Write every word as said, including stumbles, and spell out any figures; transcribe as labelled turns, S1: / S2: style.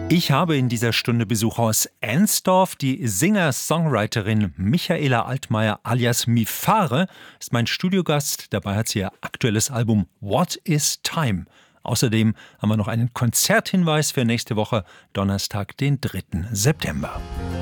S1: Ich habe in dieser Stunde Besuch aus Ensdorf. Die Singer-Songwriterin Michaela Altmaier alias Mifare ist mein Studiogast. Dabei hat sie ihr aktuelles Album What is Time? Außerdem haben wir noch einen Konzerthinweis für nächste Woche, Donnerstag, den dritten September.